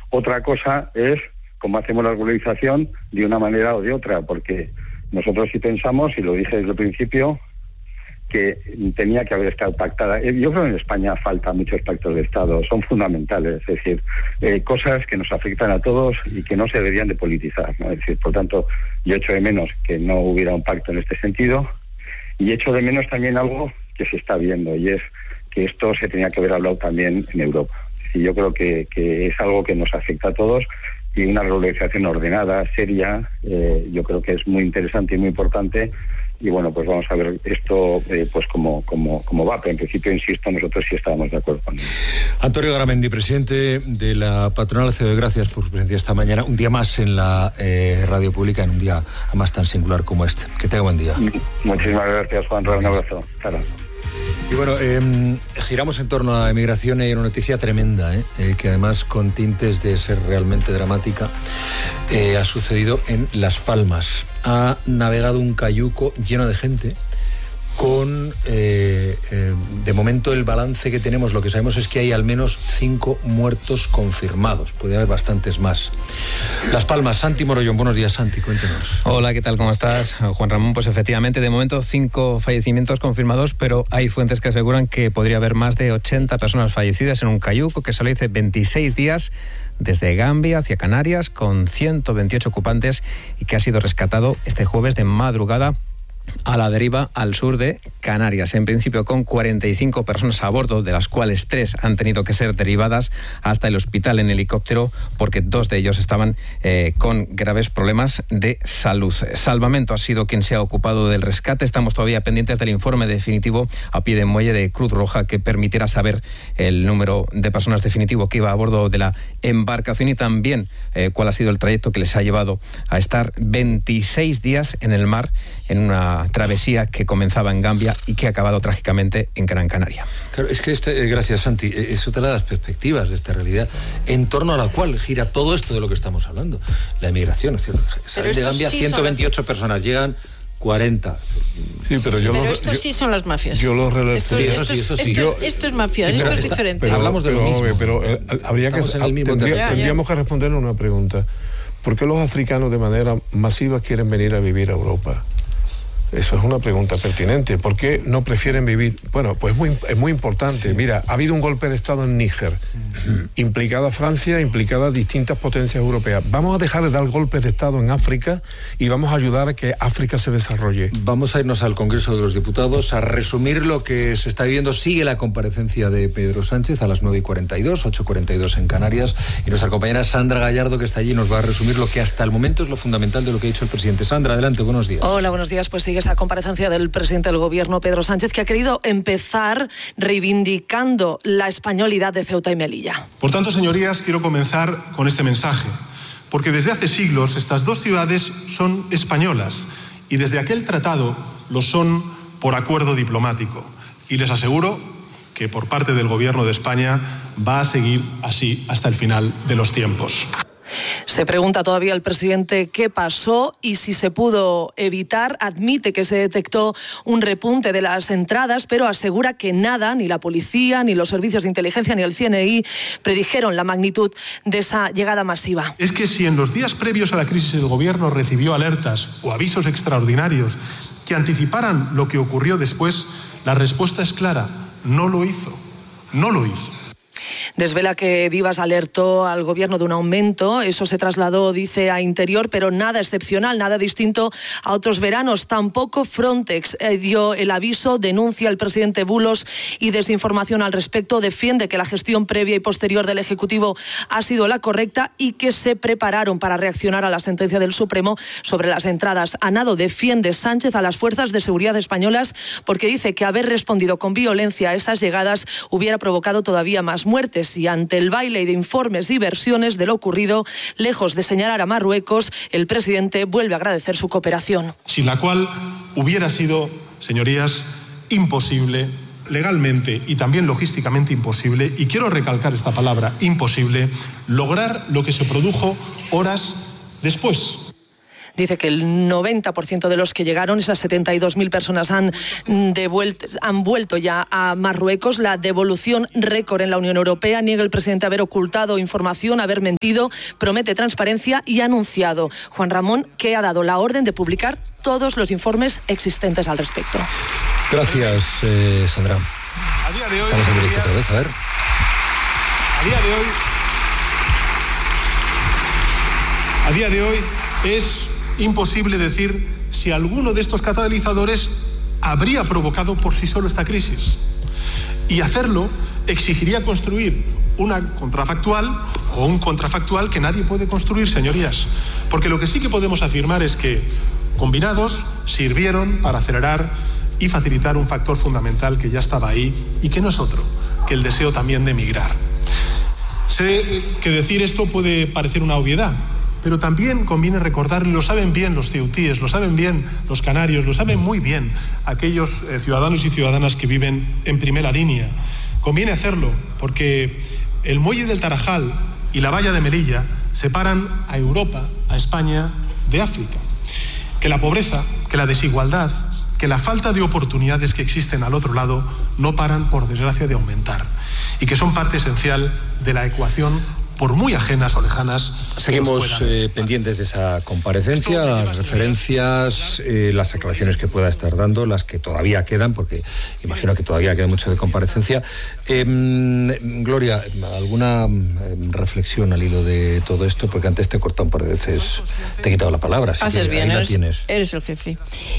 Otra cosa es cómo hacemos la regularización de una manera o de otra, porque nosotros sí pensamos, y lo dije desde el principio, que tenía que haber estado pactada. Yo creo que en España faltan muchos pactos de Estado, son fundamentales, es decir, cosas que nos afectan a todos y que no se deberían de politizar, ¿no? Es decir, por tanto, yo echo de menos que no hubiera un pacto en este sentido, y echo de menos también algo que se está viendo, y es que esto se tenía que haber hablado también en Europa. Y yo creo que es algo que nos afecta a todos, y una regularización ordenada, seria, yo creo que es muy interesante y muy importante. Y bueno, pues vamos a ver esto pues cómo va, pero en principio, insisto, nosotros sí estábamos de acuerdo con él. Antonio Garamendi, presidente de la patronal COE, gracias por su presencia esta mañana, un día más en la radio pública, en un día además tan singular como este. Que tenga buen día. Muchísimas gracias, Juan Ramón, un abrazo. Abrazo. Y bueno, giramos en torno a la emigración y hay una noticia tremenda, que además con tintes de ser realmente dramática, ha sucedido en Las Palmas. Ha navegado un cayuco lleno de gente con, de momento el balance que tenemos, lo que sabemos es que hay al menos 5 muertos confirmados, puede haber bastantes más. Las Palmas, Santi Morollón, buenos días, Santi, cuéntenos. Hola, ¿qué tal? ¿Cómo estás? Juan Ramón, pues efectivamente, de momento 5 fallecimientos confirmados, pero hay fuentes que aseguran que podría haber más de 80 personas fallecidas en un cayuco que salió hace 26 días desde Gambia hacia Canarias con 128 ocupantes y que ha sido rescatado este jueves de madrugada a la deriva al sur de Canarias. En principio con 45 personas a bordo, de las cuales 3 han tenido que ser derivadas hasta el hospital en helicóptero porque 2 de ellos estaban con graves problemas de salud. Salvamento ha sido quien se ha ocupado del rescate. Estamos todavía pendientes del informe definitivo a pie de muelle de Cruz Roja que permitirá saber el número de personas definitivo que iba a bordo de la embarcación y también cuál ha sido el trayecto que les ha llevado a estar 26 días en el mar en una travesía que comenzaba en Gambia y que ha acabado trágicamente en Gran Canaria. Claro, es que gracias, Santi, es otra de las perspectivas de esta realidad en torno a la cual gira todo esto de lo que estamos hablando, la emigración, es decir, salen de Gambia sí 128 personas, llegan 40. Sí, pero esto sí son las mafias. Yo lo relaciono. Esto es mafia, esto es diferente. Pero hablamos de lo mismo. Pero tendríamos que responder una pregunta. ¿Por qué los africanos de manera masiva quieren venir a vivir a Europa? Eso es una pregunta pertinente. ¿Por qué no prefieren vivir? Bueno, pues es muy importante. Sí. Mira, ha habido un golpe de Estado en Níger, implicada Francia, implicada distintas potencias europeas. Vamos a dejar de dar golpes de Estado en África y vamos a ayudar a que África se desarrolle. Vamos a irnos al Congreso de los Diputados a resumir lo que se está viviendo. Sigue la comparecencia de Pedro Sánchez a las 9:42, 8:42 en Canarias, y nuestra compañera Sandra Gallardo, que está allí, nos va a resumir lo que hasta el momento es lo fundamental de lo que ha dicho el presidente. Sandra, adelante, buenos días. Hola, buenos días. Pues sigue esa comparecencia del presidente del Gobierno, Pedro Sánchez, que ha querido empezar reivindicando la españolidad de Ceuta y Melilla. Por tanto, señorías, quiero comenzar con este mensaje, porque desde hace siglos estas 2 ciudades son españolas y desde aquel tratado lo son por acuerdo diplomático. Y les aseguro que por parte del Gobierno de España va a seguir así hasta el final de los tiempos. Se pregunta todavía el presidente qué pasó y si se pudo evitar. Admite que se detectó un repunte de las entradas, pero asegura que nada, ni la policía, ni los servicios de inteligencia, ni el CNI predijeron la magnitud de esa llegada masiva. Es que si en los días previos a la crisis el Gobierno recibió alertas o avisos extraordinarios que anticiparan lo que ocurrió después, la respuesta es clara: no lo hizo. No lo hizo. Desvela que Vivas alertó al Gobierno de un aumento. Eso se trasladó, dice, a Interior, pero nada excepcional, nada distinto a otros veranos. Tampoco Frontex dio el aviso, denuncia el presidente bulos y desinformación al respecto. Defiende que la gestión previa y posterior del Ejecutivo ha sido la correcta y que se prepararon para reaccionar a la sentencia del Supremo sobre las entradas. A nado defiende Sánchez a las fuerzas de seguridad españolas porque dice que haber respondido con violencia a esas llegadas hubiera provocado todavía más muertes. Y ante el baile de informes y versiones de lo ocurrido, lejos de señalar a Marruecos, el presidente vuelve a agradecer su cooperación. Sin la cual hubiera sido, señorías, imposible, legalmente y también logísticamente imposible, y quiero recalcar esta palabra, imposible, lograr lo que se produjo horas después. Dice que el 90% de los que llegaron, esas 72.000 personas, han vuelto ya a Marruecos. La devolución récord en la Unión Europea. Niega el presidente haber ocultado información, haber mentido, promete transparencia y ha anunciado, Juan Ramón, que ha dado la orden de publicar todos los informes existentes al respecto. Gracias, Sandra. A día de hoy, estamos en directo otra vez, a ver. A día de hoy es imposible decir si alguno de estos catalizadores habría provocado por sí solo esta crisis. Y hacerlo exigiría construir una contrafactual o un contrafactual que nadie puede construir, señorías. Porque lo que sí que podemos afirmar es que, combinados, sirvieron para acelerar y facilitar un factor fundamental que ya estaba ahí y que no es otro que el deseo también de emigrar. Sé que decir esto puede parecer una obviedad, pero también conviene recordar, lo saben bien los ceutíes, lo saben bien los canarios, lo saben muy bien aquellos ciudadanos y ciudadanas que viven en primera línea. Conviene hacerlo porque el muelle del Tarajal y la valla de Melilla separan a Europa, a España, de África. Que la pobreza, que la desigualdad, que la falta de oportunidades que existen al otro lado no paran, por desgracia, de aumentar y que son parte esencial de la ecuación, por muy ajenas o lejanas. Seguimos pendientes de esa comparecencia, las referencias, las aclaraciones que pueda estar dando, las que todavía quedan, porque imagino que todavía queda mucho de comparecencia. Gloria, ¿alguna reflexión al hilo de todo esto? Porque antes te he cortado un par de veces, te he quitado la palabra. Haces bien, eres el jefe.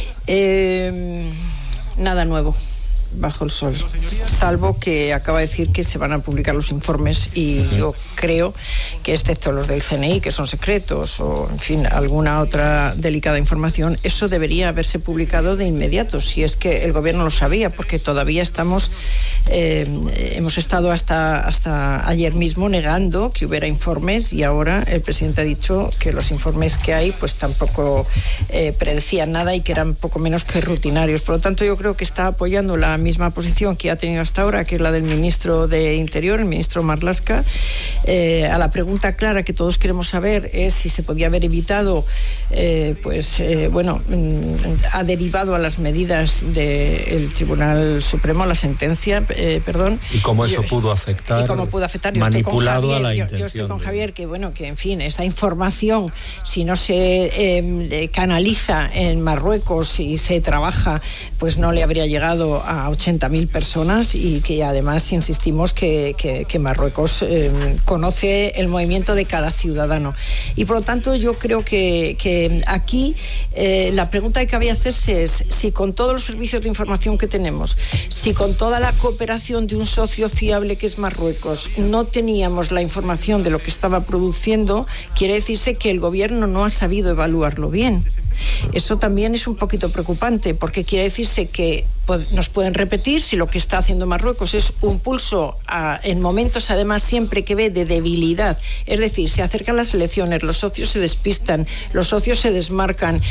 Nada nuevo bajo el sol, salvo que acaba de decir que se van a publicar los informes y yo creo que, excepto los del CNI, que son secretos, o en fin, alguna otra delicada información, eso debería haberse publicado de inmediato, si es que el gobierno lo sabía, porque todavía hemos estado hasta ayer mismo negando que hubiera informes, y ahora el presidente ha dicho que los informes que hay pues tampoco predecían nada y que eran poco menos que rutinarios. Por lo tanto, yo creo que está apoyando la misma posición que ha tenido hasta ahora, que es la del ministro de Interior, el ministro Marlaska. A la pregunta clara que todos queremos saber es si se podía haber evitado, ha derivado a las medidas del Tribunal Supremo, la sentencia, ¿Y cómo eso pudo afectar? ¿Y cómo pudo afectar? Manipulado a la intención. Yo estoy con Javier, que en fin, esa información, si no se canaliza en Marruecos y se trabaja, pues no le habría llegado a 80.000 personas, y que además insistimos que Marruecos conoce el movimiento de cada ciudadano. Y por lo tanto yo creo que aquí la pregunta que cabía hacerse es si con todos los servicios de información que tenemos, si con toda la cooperación de un socio fiable que es Marruecos, no teníamos la información de lo que estaba produciendo, quiere decirse que el gobierno no ha sabido evaluarlo bien. Eso también es un poquito preocupante, porque quiere decirse que nos pueden repetir si lo que está haciendo Marruecos es un pulso en momentos, además, siempre que ve de debilidad. Es decir, se acercan las elecciones, los socios se despistan, los socios se desmarcan.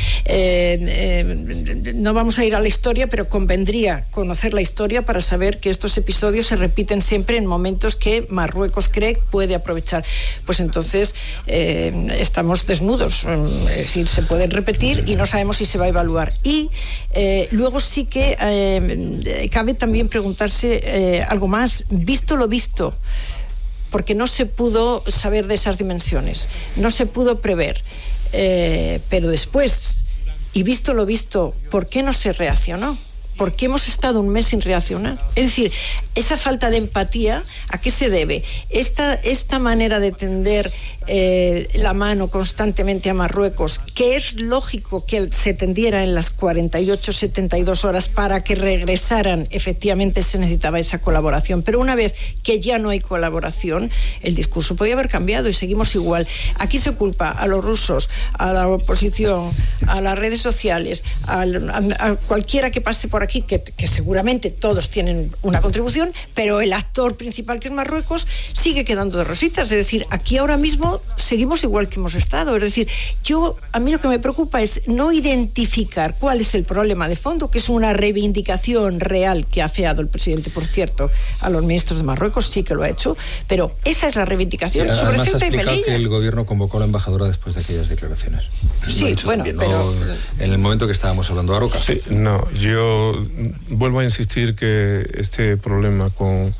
No vamos a ir a la historia, pero convendría conocer la historia para saber que estos episodios se repiten siempre en momentos que Marruecos cree puede aprovechar. Pues entonces estamos desnudos. Es decir, se pueden repetir y no sabemos si se va a evaluar. Y luego sí que cabe también preguntarse algo más, visto lo visto, porque no se pudo saber de esas dimensiones, no se pudo prever, pero después, y visto lo visto, ¿por qué no se reaccionó? ¿Por qué hemos estado un mes sin reaccionar? Es decir, esa falta de empatía, ¿a qué se debe? Esta manera de tender la mano constantemente a Marruecos, que es lógico que se tendiera en las 48, 72 horas para que regresaran, efectivamente se necesitaba esa colaboración, pero una vez que ya no hay colaboración, el discurso podía haber cambiado y seguimos igual. Aquí se culpa a los rusos, a la oposición, a las redes sociales, a cualquiera que pase por aquí, que seguramente todos tienen una contribución, pero el actor principal, que es Marruecos, sigue quedando de rositas. Es decir, aquí ahora mismo no, seguimos igual que hemos estado. Es decir, a mí lo que me preocupa es no identificar cuál es el problema de fondo, que es una reivindicación real que ha afeado el presidente, por cierto, a los ministros de Marruecos, sí que lo ha hecho, pero esa es la reivindicación. Sí, sobre Ceuta y Melilla. Que el gobierno convocó a la embajadora después de aquellas declaraciones. Sí, bueno, también, pero... en el momento que estábamos hablando de Aroca. Sí, no, yo vuelvo a insistir que este problema con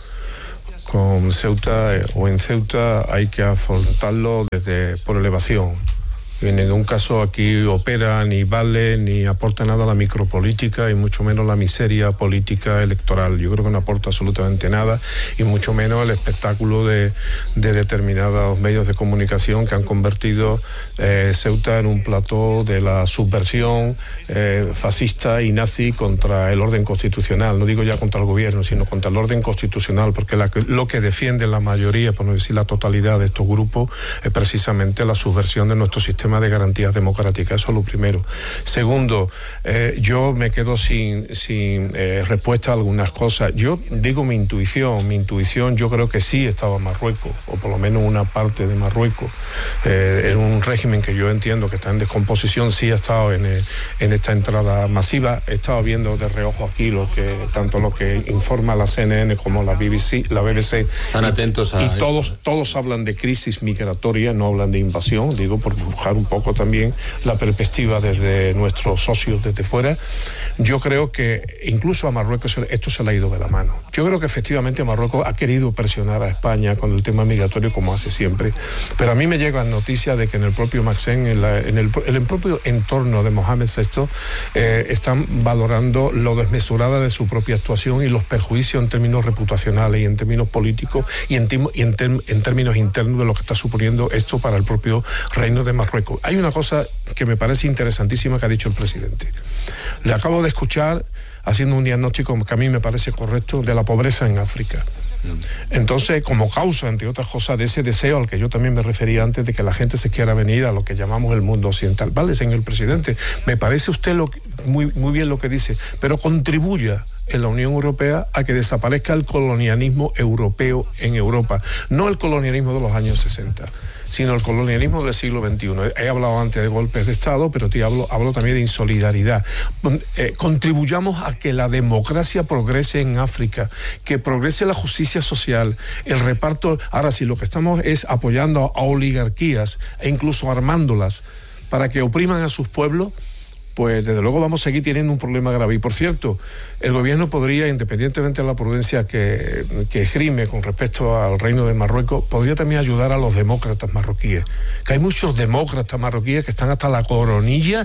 Ceuta o en Ceuta hay que afrontarlo por elevación. En ningún caso aquí opera, ni vale, ni aporta nada a la micropolítica y mucho menos la miseria política electoral. Yo creo que no aporta absolutamente nada y mucho menos el espectáculo de determinados medios de comunicación que han convertido Ceuta en un plató de la subversión fascista y nazi contra el orden constitucional. No digo ya contra el gobierno, sino contra el orden constitucional, porque lo que defiende la mayoría, por no decir la totalidad de estos grupos, es precisamente la subversión de nuestro sistema de garantías democráticas. Eso es lo primero. Segundo, yo me quedo sin respuesta a algunas cosas. Yo digo mi intuición yo creo que sí estaba Marruecos, o por lo menos una parte de Marruecos, en un régimen que yo entiendo que está en descomposición. Sí ha estado en esta entrada masiva. He estado viendo de reojo aquí tanto lo que informa la CNN como la BBC. Están atentos a y todos hablan de crisis migratoria, no hablan de invasión, digo, por buscar un poco también la perspectiva desde nuestros socios desde fuera. Yo creo que incluso a Marruecos esto se le ha ido de la mano. Yo creo que efectivamente Marruecos ha querido presionar a España con el tema migratorio como hace siempre, pero a mí me llegan noticias de que en el propio Maxen, en el propio entorno de Mohamed VI, están valorando lo desmesurada de su propia actuación y los perjuicios en términos reputacionales y en términos políticos y en términos internos de lo que está suponiendo esto para el propio reino de Marruecos. Hay una cosa que me parece interesantísima que ha dicho el presidente. Le acabo de escuchar haciendo un diagnóstico que a mí me parece correcto de la pobreza en África. Entonces, como causa, entre otras cosas, de ese deseo al que yo también me refería antes, de que la gente se quiera venir a lo que llamamos el mundo occidental. Vale, señor presidente, me parece usted muy bien lo que dice, pero contribuya en la Unión Europea a que desaparezca el colonialismo europeo en Europa. No el colonialismo de los años 60, sino el colonialismo del siglo XXI. He hablado antes de golpes de Estado, pero hablo también de insolidaridad. Contribuyamos a que la democracia progrese en África, que progrese la justicia social, el reparto. Ahora, si lo que estamos es apoyando a oligarquías e incluso armándolas para que opriman a sus pueblos, pues desde luego vamos a seguir teniendo un problema grave. Y por cierto, el gobierno podría, independientemente de la prudencia que esgrime con respecto al reino de Marruecos, podría también ayudar a los demócratas marroquíes, que hay muchos demócratas marroquíes que están hasta la coronilla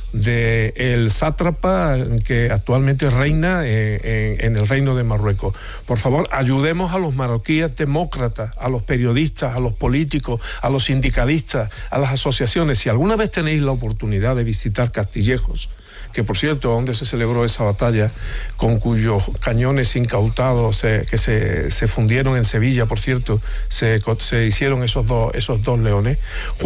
del sátrapa que actualmente reina en el reino de Marruecos. Por favor, ayudemos a los marroquíes demócratas, a los periodistas, a los políticos, a los sindicalistas, a las asociaciones. Si alguna vez tenéis la oportunidad de visitar Castillejos, que por cierto, donde se celebró esa batalla, con cuyos cañones incautados que se fundieron en Sevilla, por cierto, se hicieron esos dos leones.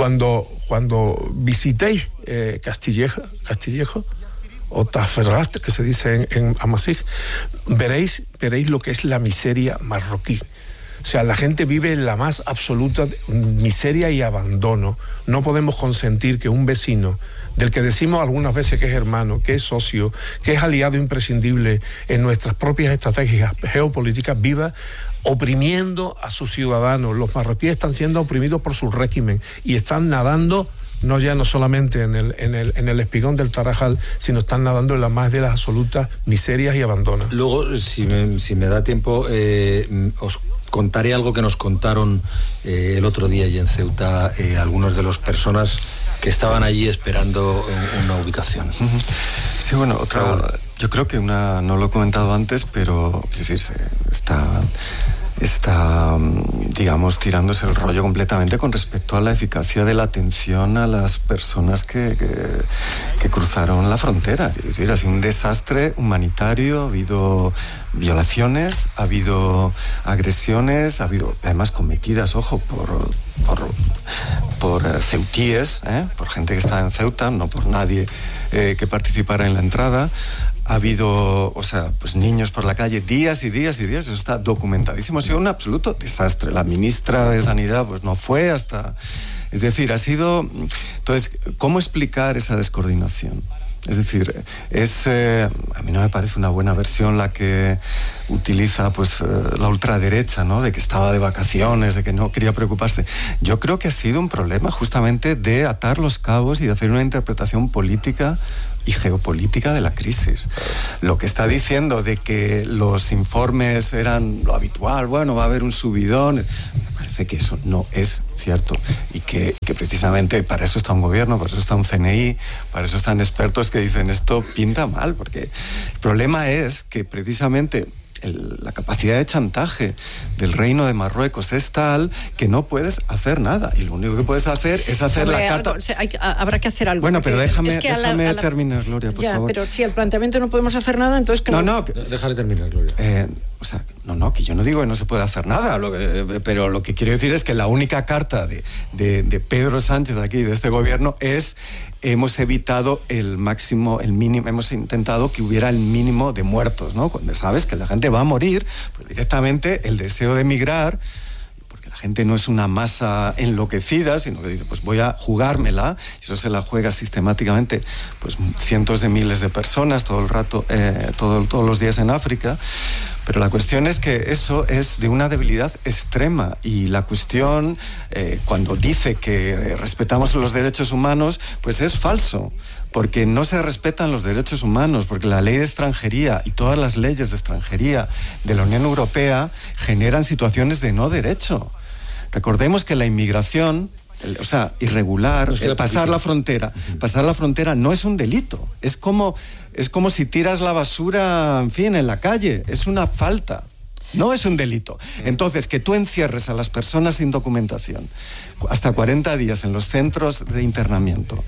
Cuando visitéis Castillejo o Taferrat, que se dice en Amasij, veréis lo que es la miseria marroquí. O sea, la gente vive en la más absoluta miseria y abandono. No podemos consentir que un vecino, del que decimos algunas veces que es hermano, que es socio, que es aliado imprescindible en nuestras propias estrategias geopolíticas, viva oprimiendo a sus ciudadanos. Los marroquíes están siendo oprimidos por su régimen y están nadando no solamente en el espigón del Tarajal, sino están nadando en la más de las absolutas miserias y abandono. Luego, si me da tiempo, os contaré algo que nos contaron el otro día allí en Ceuta algunos de las personas que estaban allí esperando una ubicación. Sí, bueno, yo creo que no lo he comentado antes, pero es decir, está, digamos, tirándose el rollo completamente con respecto a la eficacia de la atención a las personas que cruzaron la frontera. Es decir, ha sido un desastre humanitario, ha habido violaciones, ha habido agresiones, ha habido además cometidas, ojo, por ceutíes, por gente que estaba en Ceuta, no por nadie que participara en la entrada. Ha habido, pues niños por la calle días y días y días, eso está documentadísimo. Ha sido un absoluto desastre. La ministra de Sanidad pues no fue hasta Es decir, entonces, ¿cómo explicar esa descoordinación? Es decir, a mí no me parece una buena versión la que utiliza pues la ultraderecha, ¿no? De que estaba de vacaciones, de que no quería preocuparse. Yo creo que ha sido un problema justamente de atar los cabos y de hacer una interpretación política y geopolítica de la crisis. Lo que está diciendo de que los informes eran lo habitual, bueno, va a haber un subidón, me parece que eso no es cierto, y que precisamente para eso está un gobierno, para eso está un CNI, para eso están expertos que dicen esto pinta mal, porque el problema es que precisamente la capacidad de chantaje del Reino de Marruecos es tal que no puedes hacer nada, y lo único que puedes hacer es hacer la carta. Habrá que hacer algo. Bueno, pero déjame terminar, Gloria, por favor. Pero si al planteamiento no podemos hacer nada, entonces que déjale terminar, Gloria. Que yo no digo que no se puede hacer nada, pero lo que quiero decir es que la única carta de Pedro Sánchez aquí, de este gobierno, es: hemos evitado el mínimo, hemos intentado que hubiera el mínimo de muertos, ¿no? Cuando sabes que la gente va a morir, pues directamente el deseo de emigrar, porque la gente no es una masa enloquecida, sino que dice, pues voy a jugármela, y eso se la juega sistemáticamente, pues cientos de miles de personas todo el rato, todos los días en África. Pero la cuestión es que eso es de una debilidad extrema, y la cuestión, cuando dice que respetamos los derechos humanos, pues es falso, porque no se respetan los derechos humanos, porque la ley de extranjería y todas las leyes de extranjería de la Unión Europea generan situaciones de no derecho. Recordemos que la inmigración, irregular, pasar la frontera no es un delito, es como si tiras la basura, en la calle, es una falta, no es un delito. Entonces, que tú encierres a las personas sin documentación hasta 40 días en los centros de internamiento,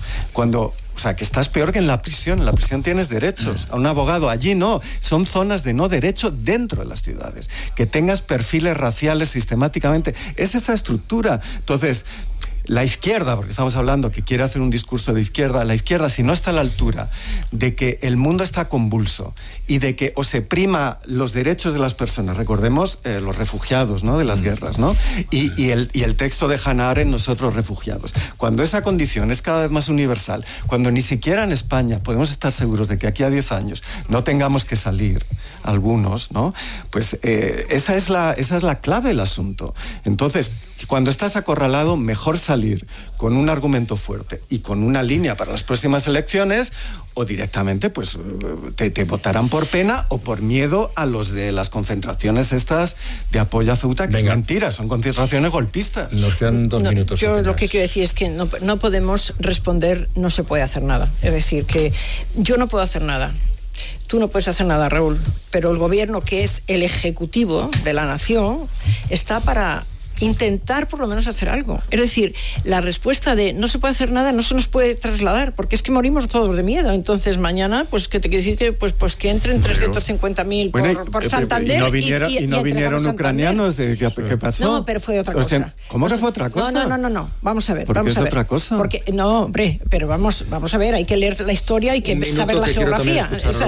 que estás peor que en la prisión tienes derechos, a un abogado, allí no, son zonas de no derecho dentro de las ciudades, que tengas perfiles raciales sistemáticamente, es esa estructura. Entonces, la izquierda, porque estamos hablando que quiere hacer un discurso de izquierda, la izquierda, si no está a la altura de que el mundo está convulso y de que o se prima los derechos de las personas, recordemos los refugiados, ¿no?, de las guerras, ¿no?, y el texto de Hannah Arendt, Nosotros refugiados. Cuando esa condición es cada vez más universal, cuando ni siquiera en España podemos estar seguros de que aquí a 10 años no tengamos que salir algunos, ¿no?, pues esa es la clave del asunto. Entonces, cuando estás acorralado, mejor salir con un argumento fuerte y con una línea para las próximas elecciones, o directamente pues te votarán por pena o por miedo a los de las concentraciones estas de apoyo a Ceuta, que es mentira, son concentraciones golpistas. Nos quedan 2 minutos. Yo lo que quiero decir es que no podemos responder no se puede hacer nada. Es decir, que yo no puedo hacer nada. Tú no puedes hacer nada, Raúl, pero el gobierno, que es el ejecutivo de la nación, está para intentar por lo menos hacer algo. Es decir, la respuesta de no se puede hacer nada no se nos puede trasladar, porque es que morimos todos de miedo. Entonces mañana, pues que te quiero decir que pues que entren 350.000 por Santander y no vinieron ucranianos. ¿Qué pasó? No, pero fue otra cosa. ¿Cómo que fue otra cosa? No. Vamos a ver. ¿Por qué es otra cosa? Porque no, hombre, pero vamos a ver. Hay que leer la historia, hay que saber la geografía.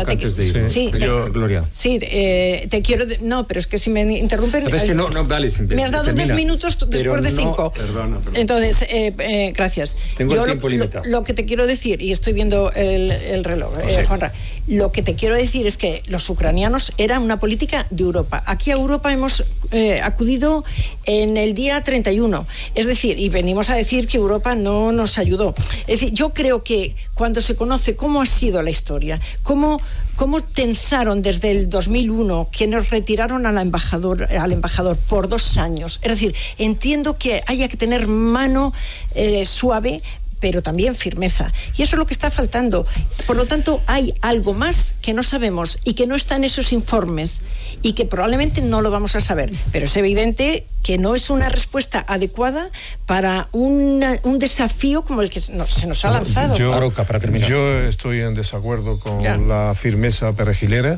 Gloria. Sí, te quiero. No, pero es que si me interrumpen. Es que no vale. Me has dado 2 minutos después de 5. Perdona. Entonces, gracias. Tengo el tiempo limitado. Lo que te quiero decir, y estoy viendo el reloj, Juanra, lo que te quiero decir es que los ucranianos eran una política de Europa. Aquí a Europa hemos acudido en el día 31. Es decir, y venimos a decir que Europa no nos ayudó. Es decir, yo creo que cuando se conoce cómo ha sido la historia, cómo tensaron desde el 2001 que nos retiraron al embajador por 2 años. Es decir, entiendo que haya que tener mano suave, pero también firmeza. Y eso es lo que está faltando. Por lo tanto, hay algo más que no sabemos y que no está en esos informes y que probablemente no lo vamos a saber. Pero es evidente que no es una respuesta adecuada para un desafío como el que se nos ha lanzado. Yo estoy en desacuerdo con la firmeza perejilera,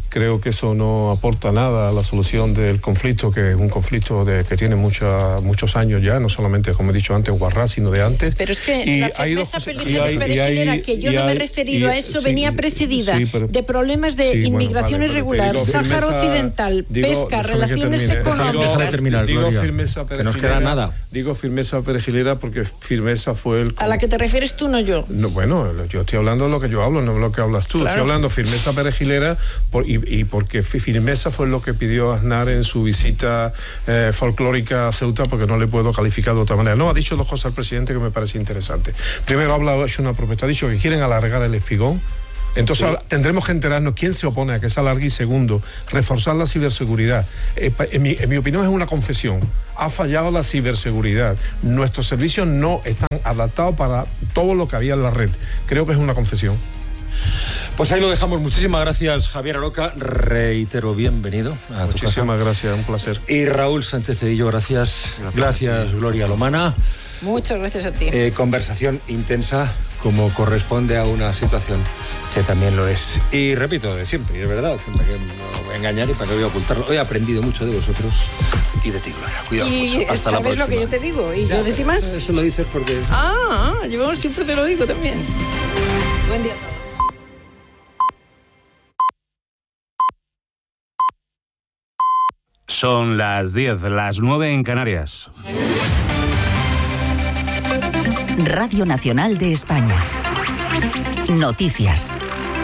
creo que eso no aporta nada a la solución del conflicto, que es un conflicto que tiene muchos años ya, no solamente, como he dicho antes, Guarrá, sino de antes. Pero es que la cerveza perejilera, que yo no me he referido a eso, venía precedida de problemas de inmigración irregular, Sáhara Occidental, pesca, relaciones económicas. Digo firmeza perejilera, que nos queda nada. Digo firmeza perejilera porque firmeza fue el... A la que te refieres tú, no yo. No, bueno, yo estoy hablando de lo que yo hablo, no de lo que hablas tú. Claro. Estoy hablando firmeza perejilera y porque firmeza fue lo que pidió Aznar en su visita folclórica a Ceuta, porque no le puedo calificar de otra manera. No, ha dicho dos cosas al presidente que me parece interesante. Primero, ha hecho una propuesta, ha dicho que quieren alargar el espigón. Entonces tendremos que enterarnos quién se opone a que se alargue. Y segundo, reforzar la ciberseguridad. En mi opinión es una confesión. Ha fallado la ciberseguridad. Nuestros servicios no están adaptados para todo lo que había en la red. Creo que es una confesión. Pues ahí lo dejamos. Muchísimas gracias, Javier Aroca. Reitero, bienvenido a tu casa. Muchísimas gracias, un placer. Y Raúl Sánchez Cedillo, gracias. Gracias, Gloria Lomana. Muchas gracias a ti. Conversación intensa, como corresponde a una situación que también lo es. Y repito, de siempre, y es verdad, para que no voy a engañar y para que voy a ocultarlo. Hoy he aprendido mucho de vosotros y de ti, Gloria. Cuidado mucho. Hasta la próxima. ¿Sabes lo que yo te digo? ¿Y yo de ti más? Eso lo dices porque... Yo siempre te lo digo también. Buen día. Son las 10, las 9 en Canarias. Radio Nacional de España. Noticias.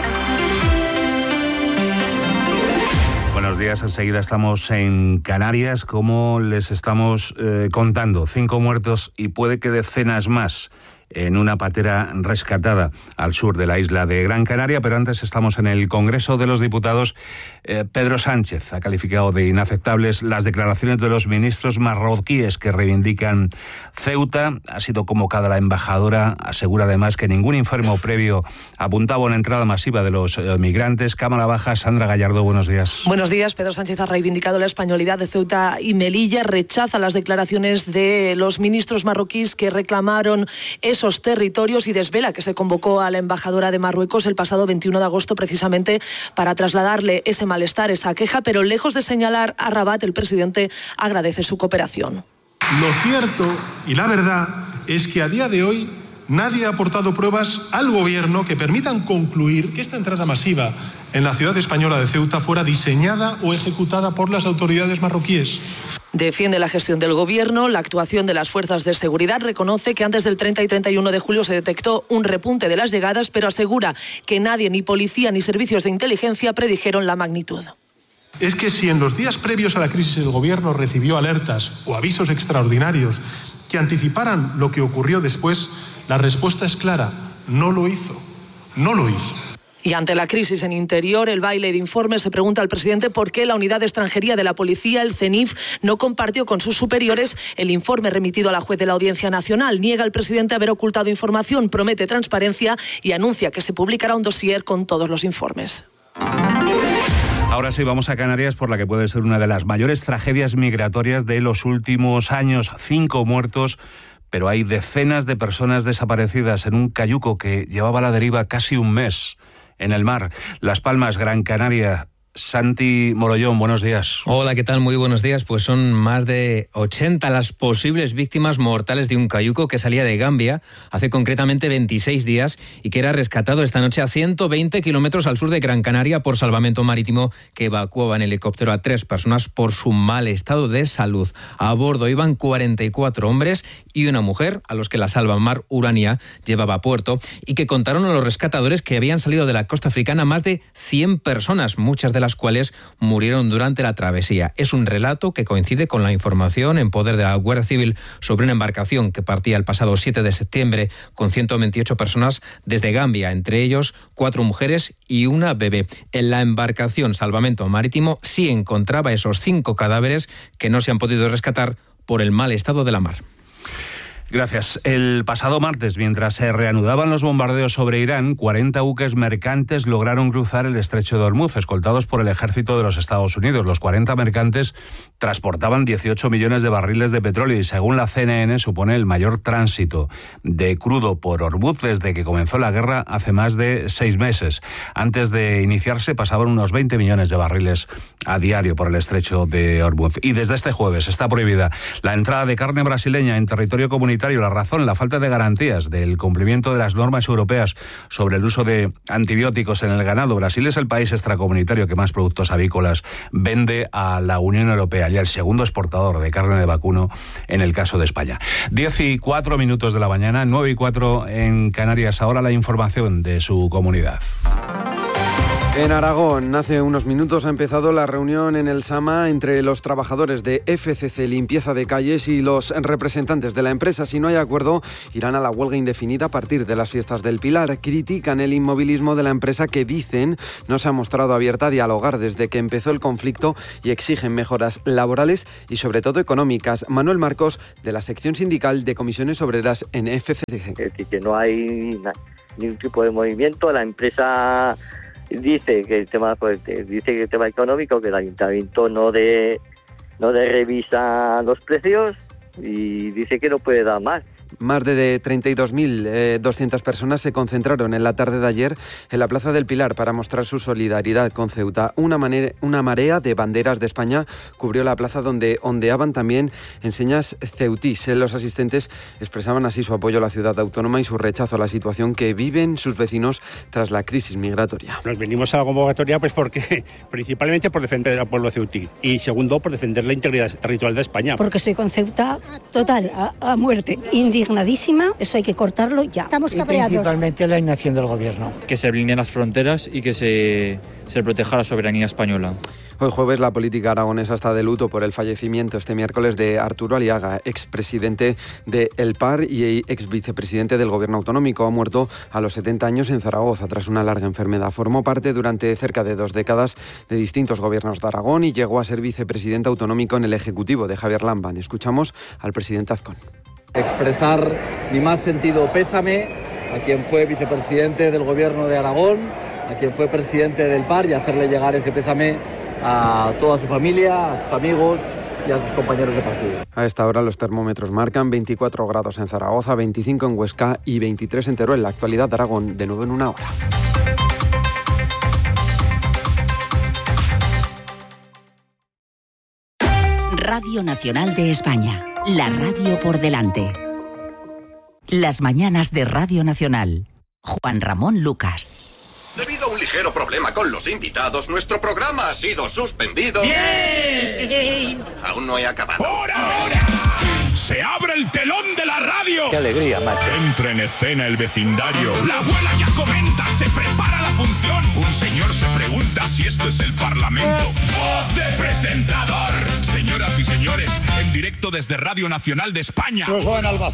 Buenos días, enseguida estamos en Canarias, como les estamos contando. 5 muertos y puede que decenas más en una patera rescatada al sur de la isla de Gran Canaria, pero antes estamos en el Congreso de los Diputados. Pedro Sánchez ha calificado de inaceptables las declaraciones de los ministros marroquíes que reivindican Ceuta. Ha sido convocada la embajadora, asegura además que ningún informe previo apuntaba a una entrada masiva de los migrantes. Cámara Baja, Sandra Gallardo, buenos días. Buenos días. Pedro Sánchez ha reivindicado la españolidad de Ceuta y Melilla, rechaza las declaraciones de los ministros marroquíes que reclamaron esos territorios y desvela que se convocó a la embajadora de Marruecos el pasado 21 de agosto precisamente para trasladarle ese malestar, esa queja, pero lejos de señalar a Rabat, el presidente agradece su cooperación. Lo cierto y la verdad es que a día de hoy nadie ha aportado pruebas al gobierno que permitan concluir que esta entrada masiva en la ciudad española de Ceuta fuera diseñada o ejecutada por las autoridades marroquíes. Defiende la gestión del gobierno, la actuación de las fuerzas de seguridad, reconoce que antes del 30 y 31 de julio se detectó un repunte de las llegadas, pero asegura que nadie, ni policía ni servicios de inteligencia, predijeron la magnitud. Es que si en los días previos a la crisis el gobierno recibió alertas o avisos extraordinarios que anticiparan lo que ocurrió después, la respuesta es clara: no lo hizo. No lo hizo. Y ante la crisis en Interior, el baile de informes, se pregunta al presidente por qué la Unidad de Extranjería de la Policía, el CENIF, no compartió con sus superiores el informe remitido a la juez de la Audiencia Nacional. Niega el presidente haber ocultado información, promete transparencia y anuncia que se publicará un dossier con todos los informes. Ahora sí, vamos a Canarias por la que puede ser una de las mayores tragedias migratorias de los últimos años. 5 muertos, pero hay decenas de personas desaparecidas en un cayuco que llevaba a la deriva casi un mes en el mar. Las Palmas, Gran Canaria. Santi Morollón, buenos días. Hola, ¿qué tal? Muy buenos días. Pues son más de 80 las posibles víctimas mortales de un cayuco que salía de Gambia hace concretamente 26 días y que era rescatado esta noche a 120 kilómetros al sur de Gran Canaria por Salvamento Marítimo, que evacuaba en helicóptero a 3 personas por su mal estado de salud. A bordo iban 44 hombres y una mujer, a los que la Salvamar Urania llevaba a puerto, y que contaron a los rescatadores que habían salido de la costa africana más de 100 personas, muchas de las cuales murieron durante la travesía. Es un relato que coincide con la información en poder de la Guardia Civil sobre una embarcación que partía el pasado 7 de septiembre con 128 personas desde Gambia, entre ellos 4 mujeres y una bebé. En la embarcación Salvamento Marítimo sí encontraba esos 5 cadáveres que no se han podido rescatar por el mal estado de la mar. Gracias. El pasado martes, mientras se reanudaban los bombardeos sobre Irán, 40 buques mercantes lograron cruzar el estrecho de Hormuz, escoltados por el ejército de los Estados Unidos. Los 40 mercantes transportaban 18 millones de barriles de petróleo y, según la CNN, supone el mayor tránsito de crudo por Hormuz desde que comenzó la guerra hace más de 6 meses. Antes de iniciarse pasaban unos 20 millones de barriles a diario por el estrecho de Hormuz. Y desde este jueves está prohibida la entrada de carne brasileña en territorio comunitario. La razón, la falta de garantías del cumplimiento de las normas europeas sobre el uso de antibióticos en el ganado. Brasil es el país extracomunitario que más productos avícolas vende a la Unión Europea y el segundo exportador de carne de vacuno en el caso de España. 10:04 de la mañana, 9:04 en Canarias. Ahora la información de su comunidad. En Aragón, hace unos minutos ha empezado la reunión en el Sama entre los trabajadores de FCC Limpieza de Calles y los representantes de la empresa. Si no hay acuerdo, irán a la huelga indefinida a partir de las fiestas del Pilar. Critican el inmovilismo de la empresa que, dicen, no se ha mostrado abierta a dialogar desde que empezó el conflicto y exigen mejoras laborales y sobre todo económicas. Manuel Marcos, de la sección sindical de comisiones obreras en FCC. Es decir, que no hay ningún tipo de movimiento. La empresa dice que el tema económico, que el ayuntamiento no revisa los precios y dice que no puede dar más. Más de 32.200 personas se concentraron en la tarde de ayer en la Plaza del Pilar para mostrar su solidaridad con Ceuta. Una marea de banderas de España cubrió la plaza, donde ondeaban también enseñas ceutís. Los asistentes expresaban así su apoyo a la ciudad autónoma y su rechazo a la situación que viven sus vecinos tras la crisis migratoria. Nos venimos a la convocatoria porque principalmente por defender al pueblo ceutí y segundo por defender la integridad territorial de España. Porque estoy con Ceuta total, a muerte, indignadísima, eso hay que cortarlo ya. Estamos cabreados. Principalmente la inacción del gobierno. Que se blinden las fronteras y que se proteja la soberanía española. Hoy jueves la política aragonesa está de luto por el fallecimiento este miércoles de Arturo Aliaga, expresidente de El Par y exvicepresidente del gobierno autonómico. Ha muerto a los 70 años en Zaragoza tras una larga enfermedad. Formó parte durante cerca de 2 décadas de distintos gobiernos de Aragón y llegó a ser vicepresidente autonómico en el ejecutivo de Javier Lambán. Escuchamos al presidente Azcón. Expresar mi más sentido pésame a quien fue vicepresidente del gobierno de Aragón, a quien fue presidente del Par, y hacerle llegar ese pésame a toda su familia, a sus amigos y a sus compañeros de partido. A esta hora los termómetros marcan 24 grados en Zaragoza, 25 en Huesca y 23 en Teruel. La actualidad de Aragón, de nuevo en una hora. Radio Nacional de España, la radio por delante. Las mañanas de Radio Nacional. Juan Ramón Lucas. Debido a un ligero problema con los invitados, nuestro programa ha sido suspendido. ¡Bien! Aún no he acabado. ¡Por ahora! ¡Se abre el telón de la radio! ¡Qué alegría, macho! Entra en escena el vecindario. La abuela ya comenta, se prepara la función. Un señor se pregunta si esto es el Parlamento. ¡Voz de presentador! Señoras y señores, en directo desde Radio Nacional de España. Joan Albaz.